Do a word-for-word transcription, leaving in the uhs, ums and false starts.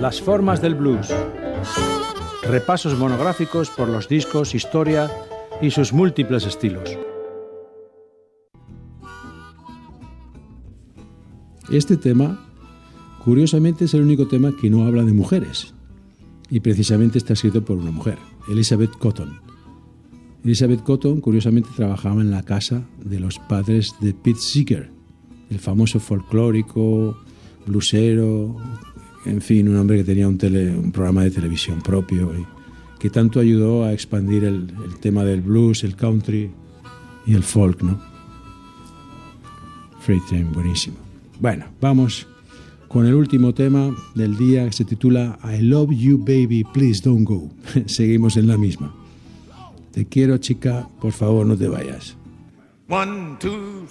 Las formas del blues. Repasos monográficos por los discos, historia y sus múltiples estilos. Este tema, curiosamente, es el único tema que no habla de mujeres. Y precisamente está escrito por una mujer, Elizabeth Cotton. Elizabeth Cotton, curiosamente, trabajaba en la casa de los padres de Pete Seeger, el famoso folclórico, bluesero, en fin, un hombre que tenía un, tele, un programa de televisión propio y que tanto ayudó a expandir el, el tema del blues, el country y el folk, ¿no? Freight Train, buenísimo. Bueno, vamos con el último tema del día, que se titula I Love You Baby, Please Don't Go. Seguimos en la misma. Te quiero, chica, por favor, no te vayas. One, two,